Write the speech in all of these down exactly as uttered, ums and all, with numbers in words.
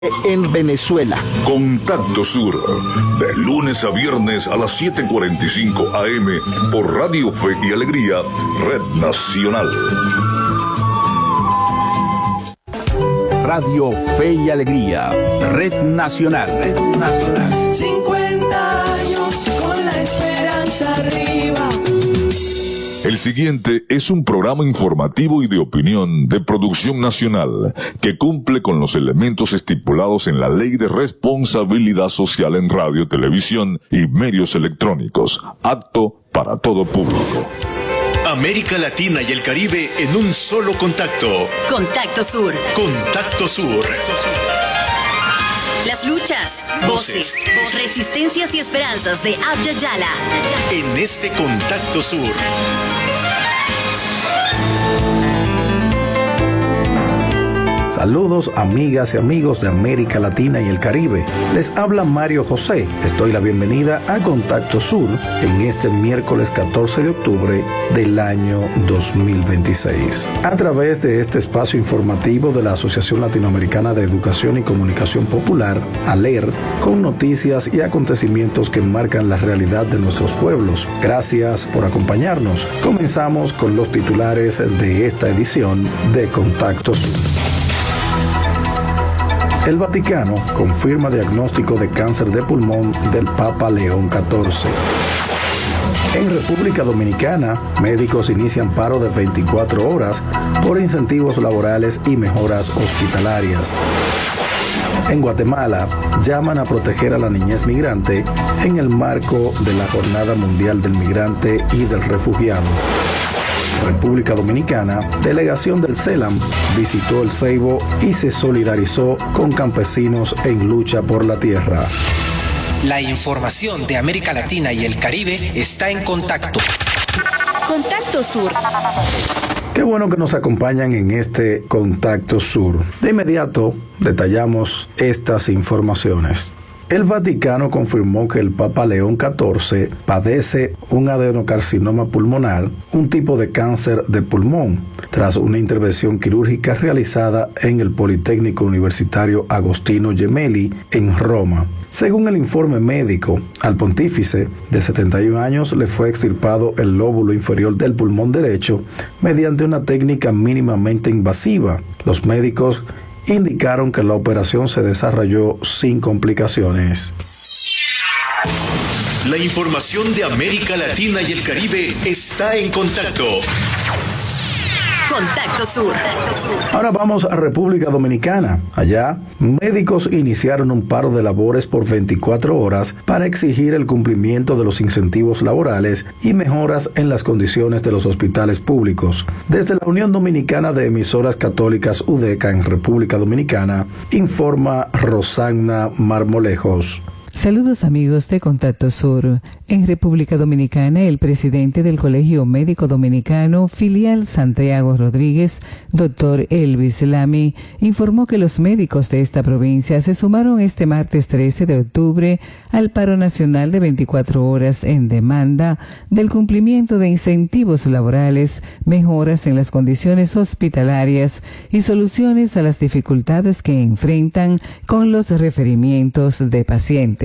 en Venezuela. Contacto Sur, de lunes a viernes a las siete cuarenta y cinco A M por Radio Fe y Alegría, Red Nacional. Radio Fe y Alegría, Red Nacional, Red Nacional. cincuenta años con la esperanza arriba. El siguiente es un programa informativo y de opinión de producción nacional que cumple con los elementos estipulados en la Ley de Responsabilidad Social en Radio, Televisión y Medios Electrónicos, apto para todo público. América Latina y el Caribe en un solo contacto. Contacto Sur. Contacto Sur. Las luchas, voces, voces, resistencias y esperanzas de Abya Yala. En este Contacto Sur. Saludos amigas y amigos de América Latina y el Caribe. Les habla Mario José. Les doy la bienvenida a Contacto Sur en este miércoles catorce de octubre del año dos mil veintiséis. A través de este espacio informativo de la Asociación Latinoamericana de Educación y Comunicación Popular, ALER, con noticias y acontecimientos que marcan la realidad de nuestros pueblos. Gracias por acompañarnos. Comenzamos con los titulares de esta edición de Contacto Sur. El Vaticano confirma diagnóstico de cáncer de pulmón del Papa León catorce. En República Dominicana, médicos inician paro de veinticuatro horas por incentivos laborales y mejoras hospitalarias. En Guatemala, llaman a proteger a la niñez migrante en el marco de la Jornada Mundial del Migrante y del Refugiado. República Dominicana, delegación del CELAM visitó el Ceibo y se solidarizó con campesinos en lucha por la tierra. La información de América Latina y el Caribe está en contacto. Contacto Sur. Qué bueno que nos acompañan en este Contacto Sur. De inmediato, detallamos estas informaciones. El Vaticano confirmó que el Papa León catorce padece un adenocarcinoma pulmonar, un tipo de cáncer de pulmón, tras una intervención quirúrgica realizada en el Politécnico Universitario Agostino Gemelli en Roma. Según el informe médico, al pontífice de setenta y un años le fue extirpado el lóbulo inferior del pulmón derecho mediante una técnica mínimamente invasiva. Los médicos indicaron que la operación se desarrolló sin complicaciones. La información de América Latina y el Caribe está en contacto. Contacto Sur. Ahora vamos a República Dominicana. Allá, médicos iniciaron un paro de labores por veinticuatro horas para exigir el cumplimiento de los incentivos laborales y mejoras en las condiciones de los hospitales públicos. Desde la Unión Dominicana de Emisoras Católicas UDECA en República Dominicana, informa Rosagna Marmolejos. Saludos amigos de Contacto Sur. En República Dominicana, el presidente del Colegio Médico Dominicano, filial Santiago Rodríguez, doctor Elvis Lamy, informó que los médicos de esta provincia se sumaron este martes trece de octubre al paro nacional de veinticuatro horas en demanda del cumplimiento de incentivos laborales, mejoras en las condiciones hospitalarias y soluciones a las dificultades que enfrentan con los referimientos de pacientes.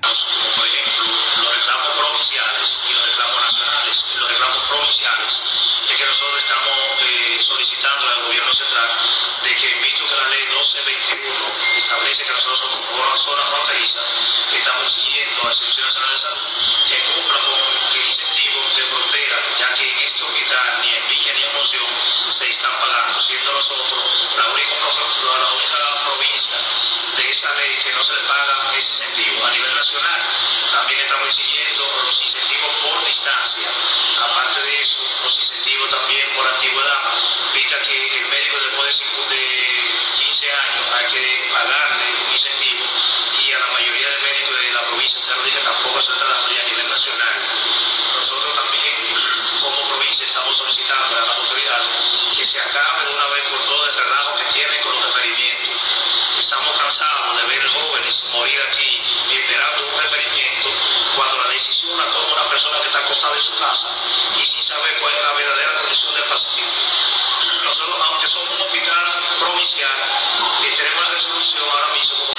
Por ejemplo, los reclamos provinciales y los reclamos nacionales. Los reclamos provinciales es que nosotros estamos eh, solicitando al gobierno central de que, visto que la ley doce veintiuno establece que nosotros somos una zona fronteriza, que estamos exigiendo al Servicio Nacional de Salud que cumpla con el incentivo de frontera, ya que en este hospital ni en Villa ni en Monción se están pagando, siendo nosotros la única, la única provincia de esa ley que no se le paga ese incentivo. A nivel nacional también estamos exigiendo los incentivos por distancia. Aparte de eso, los incentivos también por antigüedad, vista que el médico después de quince años hay que pagarle un incentivo y a la mayoría de médicos de la provincia de Rodríguez tampoco se está dando ya a nivel nacional. Nosotros también como provincia estamos solicitando a las autoridades que se acabe de una vez por todas el relajo que tienen con los referimientos. Estamos cansados de ver jóvenes morir aquí esperando un referimiento cuando la decisión la toma una persona que está acostada en su casa y sin saber cuál es la verdadera condición del paciente. Nosotros, aunque somos un hospital provincial, que tenemos la resolución ahora mismo como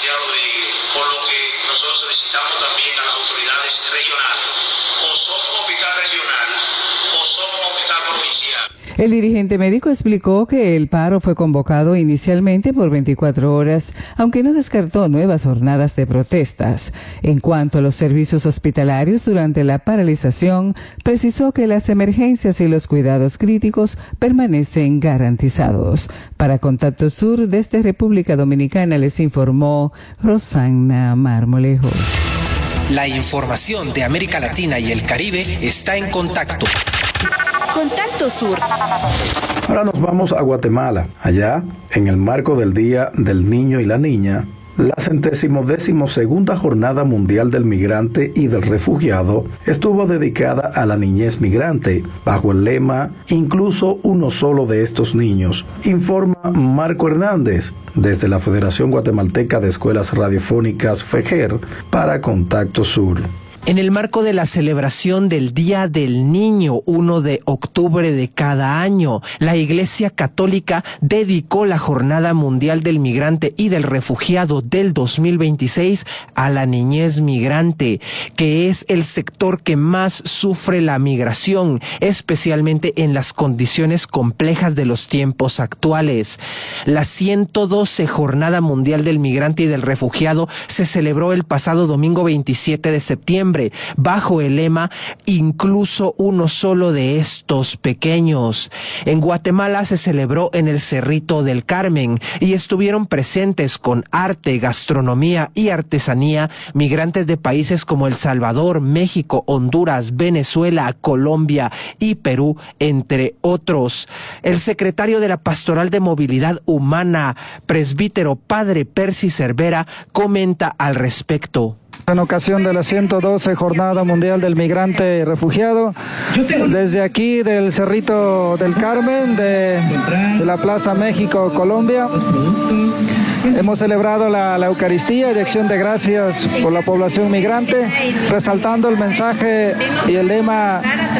Santiago Rodríguez, por lo que nosotros solicitamos también a las autoridades regionales, o somos un hospital regional o somos un hospital provincial. El dirigente médico explicó que el paro fue convocado inicialmente por veinticuatro horas, aunque no descartó nuevas jornadas de protestas. En cuanto a los servicios hospitalarios durante la paralización, precisó que las emergencias y los cuidados críticos permanecen garantizados. Para Contacto Sur, desde República Dominicana, les informó Rosana Marmolejos. La información de América Latina y el Caribe está en Contacto. Contacto Sur. Ahora nos vamos a Guatemala. Allá, en el marco del Día del Niño y la Niña, la centésimo décimo segunda Jornada Mundial del Migrante y del Refugiado estuvo dedicada a la niñez migrante, bajo el lema "Incluso uno solo de estos niños", informa Marco Hernández, desde la Federación Guatemalteca de Escuelas Radiofónicas FEGER, para Contacto Sur. En el marco de la celebración del Día del Niño, uno de octubre de cada año, la Iglesia Católica dedicó la Jornada Mundial del Migrante y del Refugiado del dos mil veintiséis a la niñez migrante, que es el sector que más sufre la migración, especialmente en las condiciones complejas de los tiempos actuales. La ciento doce Jornada Mundial del Migrante y del Refugiado se celebró el pasado domingo veintisiete de septiembre, bajo el lema "Incluso uno solo de estos pequeños". En Guatemala se celebró en el Cerrito del Carmen y estuvieron presentes con arte, gastronomía y artesanía migrantes de países como El Salvador, México, Honduras, Venezuela, Colombia y Perú, entre otros. El secretario de la Pastoral de Movilidad Humana, presbítero Padre Percy Cervera, comenta al respecto. En ocasión de la ciento doce Jornada Mundial del Migrante y Refugiado, desde aquí del Cerrito del Carmen, de, de la Plaza México, Colombia, hemos celebrado la, la Eucaristía y acción de gracias por la población migrante, resaltando el mensaje y el lema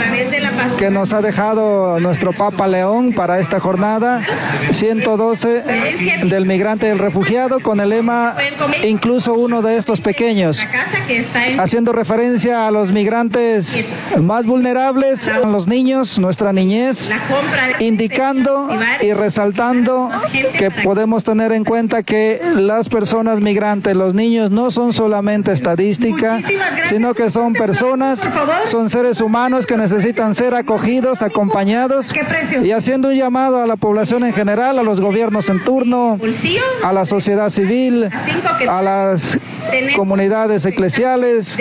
que nos ha dejado nuestro Papa León para esta jornada, ciento doce del Migrante y el Refugiado, con el lema "Incluso uno de estos pequeños", haciendo referencia a los migrantes más vulnerables, a los niños, nuestra niñez, indicando y resaltando que podemos tener en cuenta que las personas migrantes, los niños, no son solamente estadística, sino que son personas, son seres humanos que necesitan ser acogidos, acompañados, y haciendo un llamado a la población en general, a los gobiernos en turno, a la sociedad civil, a las comunidades eclesiales,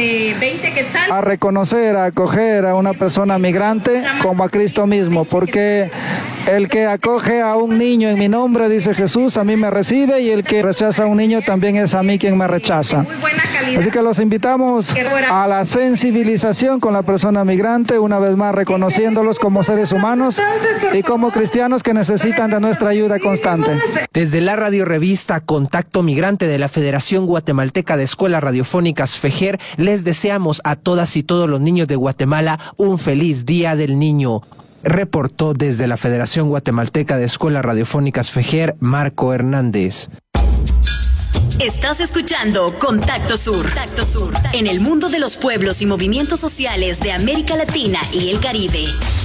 a reconocer, a acoger a una persona migrante como a Cristo mismo, porque el que acoge a un niño en mi nombre, dice Jesús, a mí me recibe, y el que rechaza a un niño también es a mí quien me rechaza. Así que los invitamos a la sensibilización con la persona migrante, una vez más reconociéndolos como seres humanos y como cristianos que necesitan de nuestra ayuda constante. Desde la radiorevista Contacto Migrante de la Federación Guatemalteca de Escuelas Radiofónicas FEGER, les deseamos a todas y todos los niños de Guatemala un feliz Día del Niño. Reportó desde la Federación Guatemalteca de Escuelas Radiofónicas FEGER, Marco Hernández. Estás escuchando Contacto Sur. Contacto Sur, en el mundo de los pueblos y movimientos sociales de América Latina y el Caribe.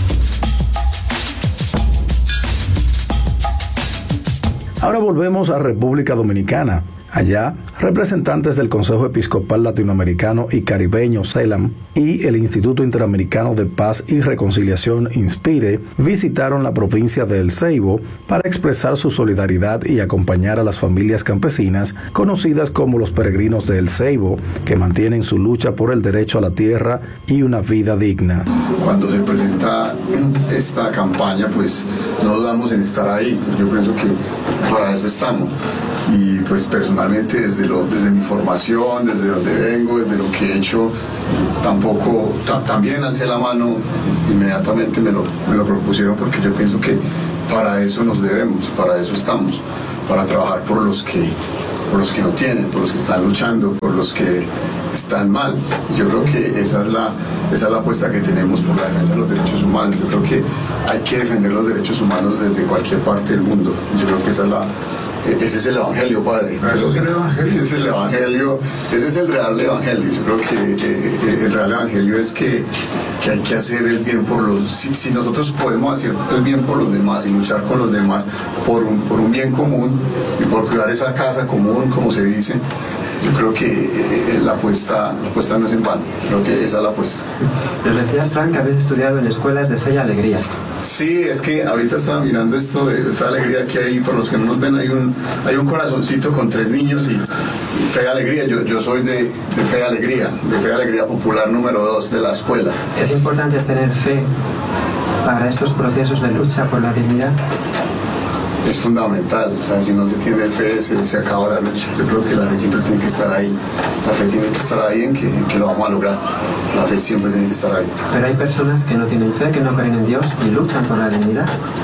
Ahora volvemos a República Dominicana. Allá, representantes del Consejo Episcopal Latinoamericano y Caribeño, CELAM, y el Instituto Interamericano de Paz y Reconciliación, INSPIRE, visitaron la provincia de El Ceibo para expresar su solidaridad y acompañar a las familias campesinas, conocidas como los peregrinos de El Ceibo, que mantienen su lucha por el derecho a la tierra y una vida digna. Cuando se presenta esta campaña, pues no dudamos en estar ahí. Yo pienso que para eso estamos. Y pues personalmente desde, lo, desde mi formación, desde donde vengo, desde lo que he hecho, tampoco, ta, también alcé la mano, inmediatamente me lo, me lo propusieron, porque yo pienso que para eso nos debemos, para eso estamos, para trabajar por los que, por los que no tienen, por los que están luchando, por los que están mal. Y yo creo que esa es la, esa es la apuesta que tenemos por la defensa de los derechos humanos. Yo creo que hay que defender los derechos humanos desde cualquier parte del mundo. Yo creo que esa es la Ese es el evangelio, padre. Ese es el evangelio. Ese es el evangelio, ese es el real evangelio. Yo creo que eh, el real evangelio es que, que hay que hacer el bien por los... Si, si nosotros podemos hacer el bien por los demás y luchar con los demás por un, por un bien común y por cuidar esa casa común, como se dice, yo creo que eh, la apuesta, la apuesta no es en vano. Creo que esa es la apuesta. Nos decías, Frank, que habéis estudiado en escuelas de fe y alegría. Sí, es que ahorita estaba mirando esto de fe y alegría que hay, por los que no nos ven, hay un, hay un corazoncito con tres niños y, y fe y alegría. Yo, yo soy de, de fe y alegría, de fe y alegría popular número dos de la escuela. ¿Es importante tener fe para estos procesos de lucha por la dignidad? Es fundamental, o sea, si no se tiene fe se, se acaba la lucha. Yo creo que la fe siempre tiene que estar ahí, la fe tiene que estar ahí en que, en que lo vamos a lograr, la fe siempre tiene que estar ahí. Pero hay personas que no tienen fe, que no creen en Dios y luchan por la dignidad.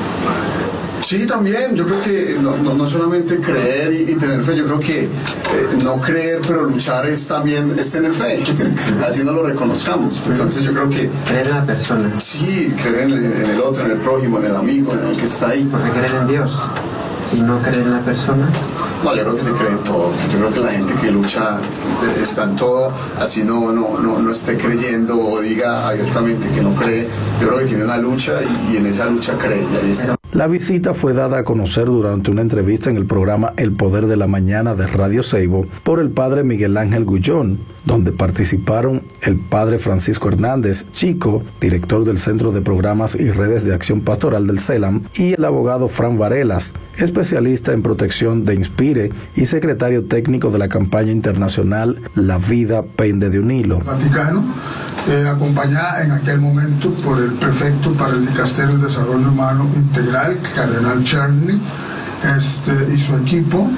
Sí, también, yo creo que no, no, no solamente creer y, y tener fe, yo creo que eh, no creer pero luchar es también es tener fe, así no lo reconozcamos. Entonces yo creo que... Creer en la persona. Sí, creer en, en el otro, en el prójimo, en el amigo, en el que está ahí. Porque creer en Dios y no creer en la persona. No, yo creo que se cree en todo. Yo creo que la gente que lucha está en todo, así no, no, no, no esté creyendo o diga abiertamente que no cree. Yo creo que tiene una lucha y, y en esa lucha cree, y ahí está. La visita fue dada a conocer durante una entrevista en el programa El Poder de la Mañana de Radio Seibo por el padre Miguel Ángel Gullón, donde participaron el padre Francisco Hernández Chico, director del Centro de Programas y Redes de Acción Pastoral del CELAM, y el abogado Fran Varelas, especialista en protección de Inspire y secretario técnico de la campaña internacional La Vida Pende de un Hilo. Vaticano, eh, acompañada en aquel momento por el prefecto para el Dicasterio del Desarrollo Humano Integral, Cardenal Charney, este, y su equipo,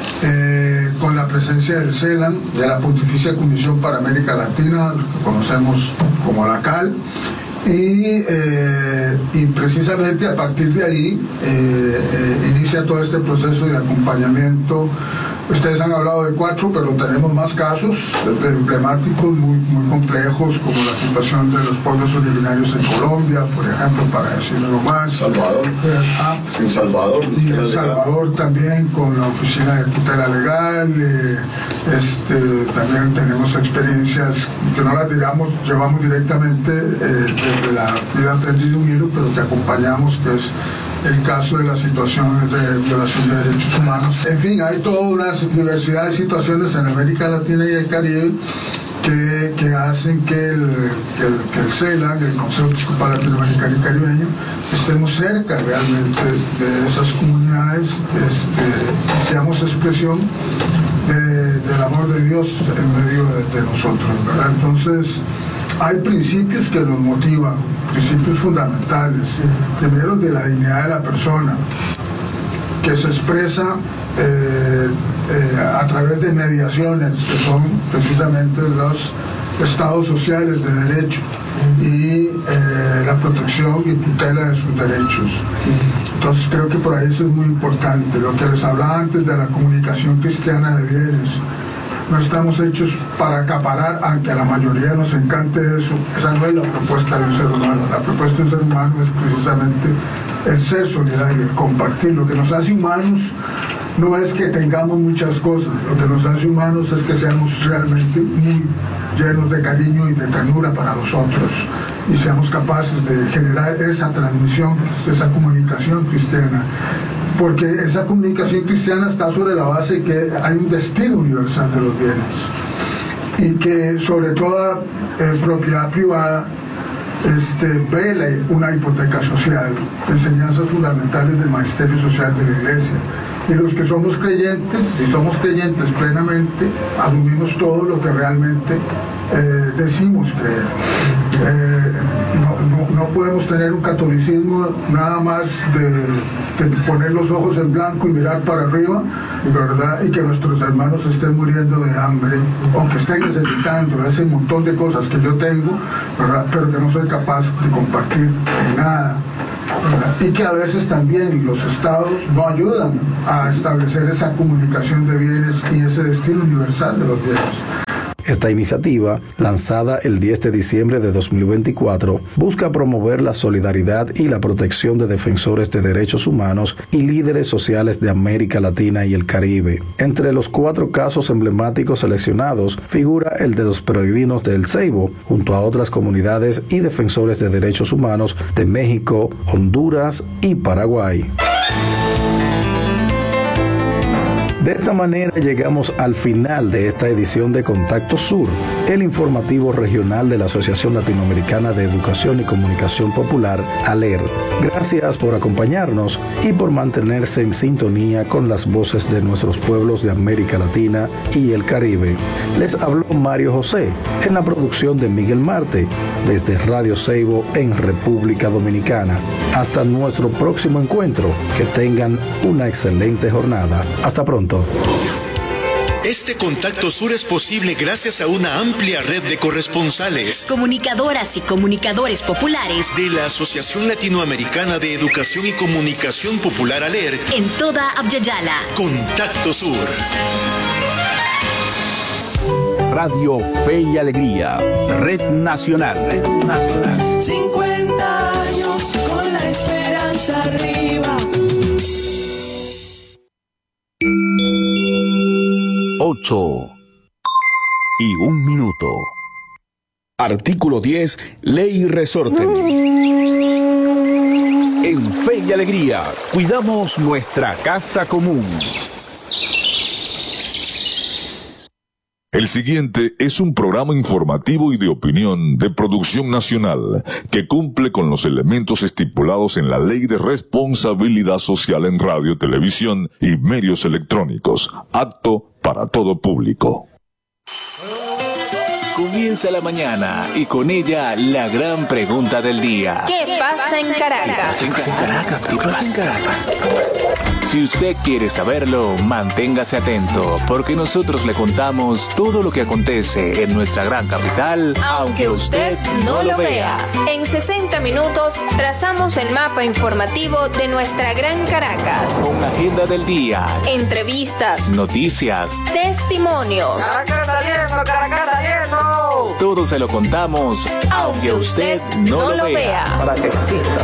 eh, con la presencia del CELAM, de la Pontificia Comisión para América Latina, lo que conocemos como la C A L, y, eh, y precisamente a partir de ahí eh, eh, inicia todo este proceso de acompañamiento. Ustedes han hablado de cuatro, pero tenemos más casos de emblemáticos muy, muy complejos, como la situación de los pueblos originarios en Colombia, por ejemplo, para decirlo más. Salvador. Ah, en Salvador. Y en Salvador también con la Oficina de Tutela Legal. Eh, este, también tenemos experiencias que no las digamos, llevamos directamente eh, desde la Vida Pende de un Hilo, pero que acompañamos, que es el caso de las situaciones de violación de derechos humanos. En fin, hay toda una diversidad de situaciones en América Latina y el Caribe que, que hacen que el, que el, que el CELAM, el Consejo Episcopal Latinoamericano y Caribeño, estemos cerca realmente de esas comunidades, este, y seamos expresión de, del amor de Dios en medio de, de nosotros, ¿verdad? Entonces, hay principios que nos motivan, principios fundamentales. Primero, de la dignidad de la persona, que se expresa eh, eh, a través de mediaciones, que son precisamente los estados sociales de derecho y eh, la protección y tutela de sus derechos. Entonces creo que por ahí eso es muy importante. Lo que les hablaba antes de la comunicación cristiana de bienes. No estamos hechos para acaparar, aunque a la mayoría nos encante eso. Esa no es la propuesta del ser humano. La propuesta del ser humano es precisamente el ser solidario, el compartir. Lo que nos hace humanos no es que tengamos muchas cosas, lo que nos hace humanos es que seamos realmente muy llenos de cariño y de ternura para los otros y seamos capaces de generar esa transmisión, esa comunicación cristiana. Porque esa comunicación cristiana está sobre la base de que hay un destino universal de los bienes y que sobre toda eh, propiedad privada este, vele una hipoteca social, enseñanzas fundamentales del magisterio social de la Iglesia. Y los que somos creyentes, si somos creyentes plenamente, asumimos todo lo que realmente eh, decimos creer. Eh, no, no, no podemos tener un catolicismo nada más de, de poner los ojos en blanco y mirar para arriba, ¿verdad? Y que nuestros hermanos estén muriendo de hambre, aunque estén necesitando ese montón de cosas que yo tengo, ¿verdad? Pero que no soy capaz de compartir nada. Y que a veces también los estados no ayudan a establecer esa comunicación de bienes y ese destino universal de los bienes. Esta iniciativa, lanzada el diez de diciembre de dos mil veinticuatro, busca promover la solidaridad y la protección de defensores de derechos humanos y líderes sociales de América Latina y el Caribe. Entre los cuatro casos emblemáticos seleccionados figura el de los peregrinos de El Ceibo, junto a otras comunidades y defensores de derechos humanos de México, Honduras y Paraguay. De esta manera llegamos al final de esta edición de Contacto Sur, el informativo regional de la Asociación Latinoamericana de Educación y Comunicación Popular, ALER. Gracias por acompañarnos y por mantenerse en sintonía con las voces de nuestros pueblos de América Latina y el Caribe. Les habló Mario José, en la producción de Miguel Marte, desde Radio Ceibo en República Dominicana. Hasta nuestro próximo encuentro. Que tengan una excelente jornada. Hasta pronto. Este Contacto Sur es posible gracias a una amplia red de corresponsales, comunicadoras y comunicadores populares de la Asociación Latinoamericana de Educación y Comunicación Popular ALER en toda Abya-Yala. Contacto Sur. Radio Fe y Alegría, Red Nacional. Red Nacional. cincuenta años con la esperanza arriba. Ocho y un minuto. Artículo diez, Ley Resorten. En Fe y Alegría, cuidamos nuestra casa común. El siguiente es un programa informativo y de opinión de producción nacional que cumple con los elementos estipulados en la Ley de Responsabilidad Social en Radio, Televisión y Medios Electrónicos, apto para todo público. Comienza la mañana y con ella la gran pregunta del día. ¿Qué pasa en Caracas? ¿Qué pasa en Caracas? ¿Qué pasa en Caracas? Si usted quiere saberlo, manténgase atento, porque nosotros le contamos todo lo que acontece en nuestra gran capital, aunque usted no lo vea. En sesenta minutos trazamos el mapa informativo de nuestra gran Caracas. Con agenda del día, entrevistas, noticias, testimonios. Caracas saliendo, Caracas saliendo. Todo se lo contamos, aunque usted no lo vea. Para que exista